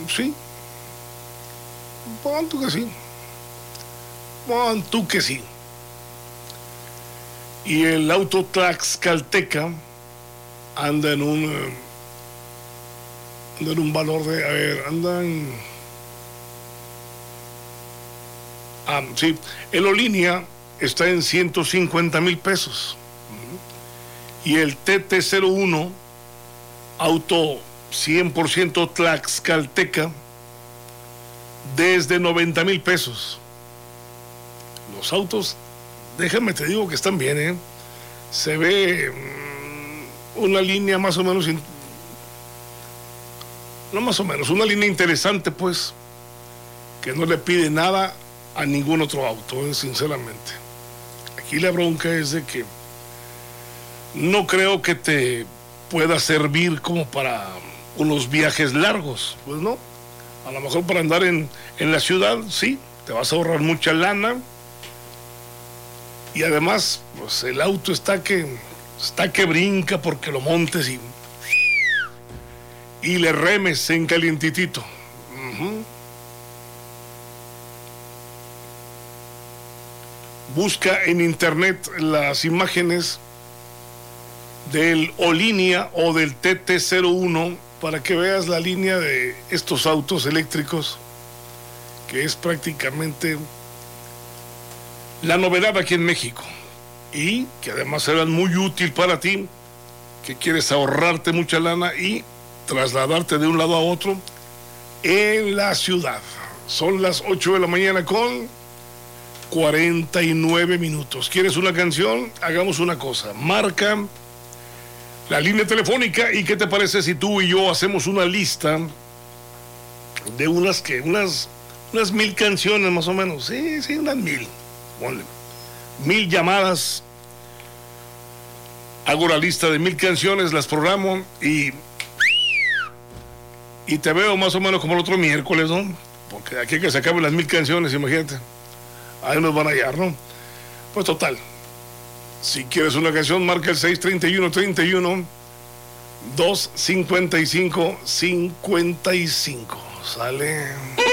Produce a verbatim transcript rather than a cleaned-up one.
Sí. Pon tú que sí. Pon tú que sí. Y el auto Tlaxcalteca anda en un anda en un valor de, a ver, anda en ah, sí, el Olinia está en ciento cincuenta mil pesos. Y el T T cero uno, auto cien por ciento Tlaxcalteca, desde noventa mil pesos. Los autos, déjame te digo que están bien, ¿eh? Se ve mmm, una línea más o menos, in... no más o menos, una línea interesante, pues, que no le pide nada a ningún otro auto, ¿eh? Sinceramente. Aquí la bronca es de que no creo que te pueda servir como para unos viajes largos, pues no. A lo mejor para andar en, en la ciudad, sí, te vas a ahorrar mucha lana. Y además, pues el auto está que está que brinca porque lo montes y, y le remes en calientitito. Uh-huh. Busca en internet las imágenes del Olinia o del T T cero uno para que veas la línea de estos autos eléctricos, que es prácticamente la novedad aquí en México y que además serán muy útil para ti que quieres ahorrarte mucha lana y trasladarte de un lado a otro en la ciudad. Son las ocho de la mañana con cuarenta y nueve minutos. ¿Quieres una canción? Hagamos una cosa. Marca la línea telefónica y ¿qué te parece si tú y yo hacemos una lista de unas que unas unas mil canciones más o menos? Sí, sí, unas mil. Ponle. Mil llamadas. Hago la lista de mil canciones, las programo y y te veo más o menos como el otro miércoles, ¿no? Porque aquí que se acaben las mil canciones, imagínate. Ahí nos van a hallar, ¿no? Pues total. Si quieres una canción, marca el seis treinta y uno, treinta y uno, dos cincuenta y cinco, cincuenta y cinco. Sale.